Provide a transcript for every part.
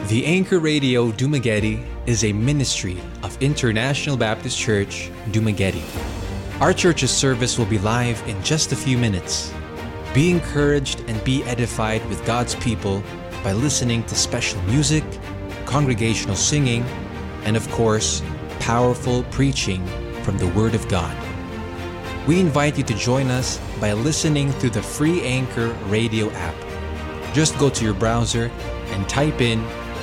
The Anchor Radio Dumaguete is a ministry of International Baptist Church, Dumaguete. Our church's service will be live in just a few minutes. Be encouraged and be edified with God's people by listening to special music, congregational singing, and of course, powerful preaching from the Word of God. We invite you to join us by listening through the free Anchor Radio app. Just go to your browser and type in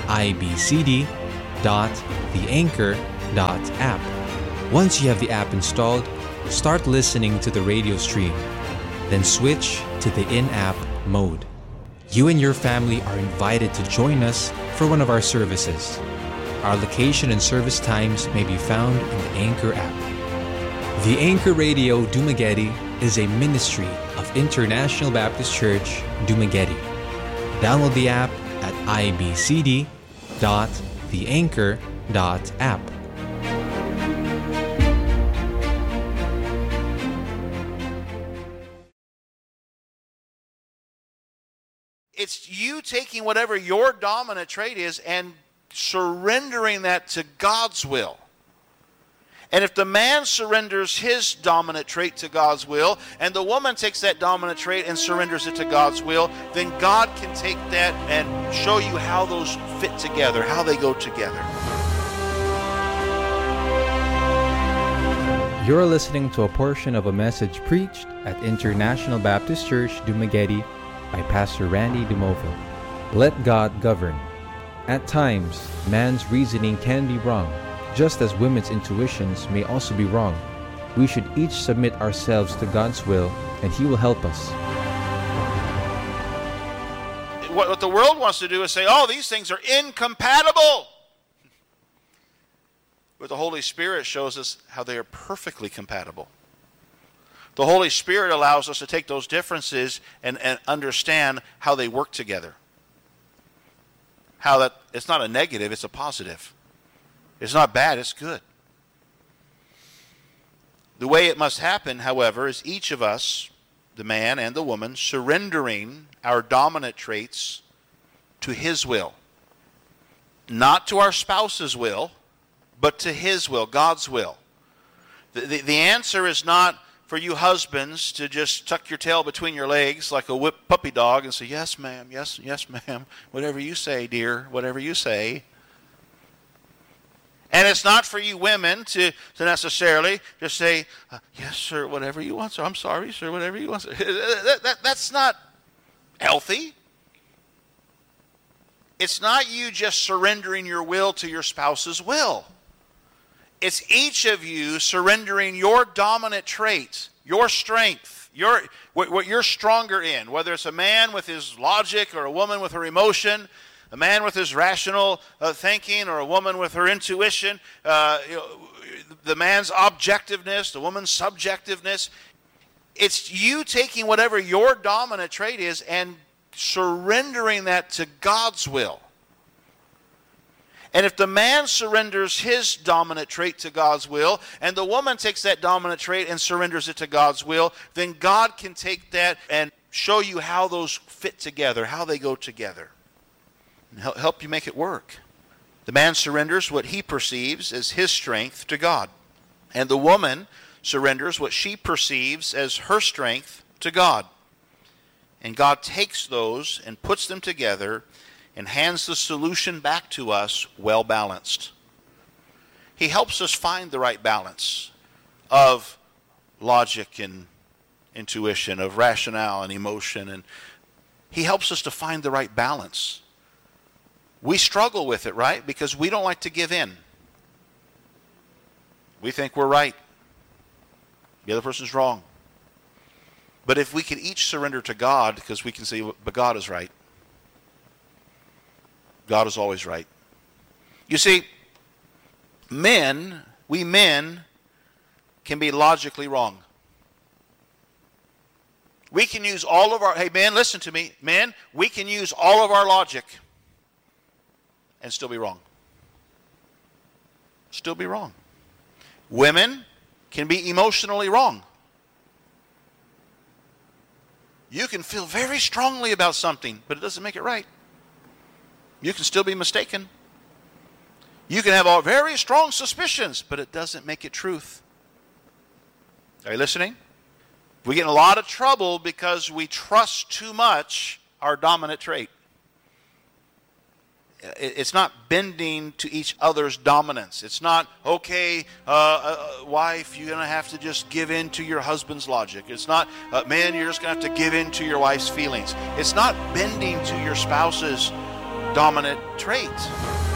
ibcd.theanchor.app. Once you have the app installed, start listening to the radio stream. Then switch to the in-app mode. You and your family are invited to join us for one of our services. Our location and service times may be found in the Anchor app. The Anchor Radio Dumaguete is a ministry of International Baptist Church, Dumaguete. Download the app at ibcd.theanchor.app. It's you taking whatever your dominant trait is and surrendering that to God's will. And if the man surrenders his dominant trait to God's will, and the woman takes that dominant trait and surrenders it to God's will, then God can take that and show you how those fit together, how they go together. You're listening to a portion of a message preached at International Baptist Church, Dumaguete, by Pastor Randy DeMovo. Let God govern. At times, man's reasoning can be wrong, just as women's intuitions may also be wrong. We should each submit ourselves to God's will, and He will help us. What the world wants to do is say, oh, these things are incompatible. But the Holy Spirit shows us how they are perfectly compatible. The Holy Spirit allows us to take those differences and understand how they work together. How that it's not a negative, it's a positive. It's not bad, it's good. The way it must happen, however, is each of us, the man and the woman, surrendering our dominant traits to His will. Not to our spouse's will, but to His will, God's will. The answer is not for you husbands to just tuck your tail between your legs like a whipped puppy dog and say, yes, ma'am, yes, ma'am, whatever you say, dear, whatever you say. And it's not for you women to necessarily just say, yes, sir, whatever you want, sir. I'm sorry, sir, whatever you want, sir. That's not healthy. It's not you just surrendering your will to your spouse's will. It's each of you surrendering your dominant trait, your strength, what you're stronger in, whether it's a man with his logic or a woman with her emotion, a man with his rational thinking or a woman with her intuition, the man's objectiveness, the woman's subjectiveness. It's you taking whatever your dominant trait is and surrendering that to God's will. And if the man surrenders his dominant trait to God's will, and the woman takes that dominant trait and surrenders it to God's will, then God can take that and show you how those fit together, how they go together. Help you make it work. The man surrenders what he perceives as his strength to God. And the woman surrenders what she perceives as her strength to God. And God takes those and puts them together and hands the solution back to us well balanced. He helps us find the right balance of logic and intuition, of rationale and emotion. And He helps us to find the right balance. We struggle with it, right? Because we don't like to give in. We think we're right. The other person's wrong. But if we can each surrender to God, because we can say, but God is right. God is always right. You see, we men can be logically wrong. We can use all of our, hey men, listen to me. Men, we can use all of our logic and still be wrong. Still be wrong. Women can be emotionally wrong. You can feel very strongly about something, but it doesn't make it right. You can still be mistaken. You can have all very strong suspicions, but it doesn't make it truth. Are you listening? We get in a lot of trouble because we trust too much our dominant trait. It's not bending to each other's dominance. It's not, okay, wife, you're going to have to just give in to your husband's logic. It's not, man, you're just going to have to give in to your wife's feelings. It's not bending to your spouse's dominant trait.